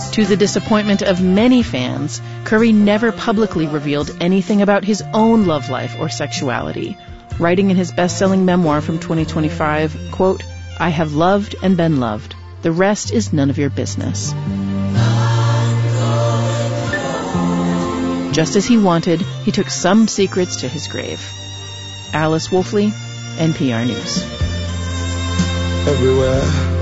To the disappointment of many fans, Curry never publicly revealed anything about his own love life or sexuality, writing in his best-selling memoir from 2025, quote, "I have loved and been loved. The rest is none of your business." Just as he wanted, he took some secrets to his grave. Alice Wolfley, NPR News. Everywhere